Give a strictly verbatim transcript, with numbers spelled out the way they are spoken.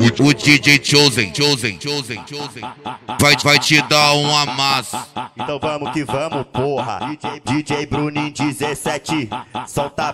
O, o D J Chosen, Chosen, Chosen, Chosen vai, vai te dar um amasso. Então vamos que vamos, porra. D J, D J Bruninho dezessete, solta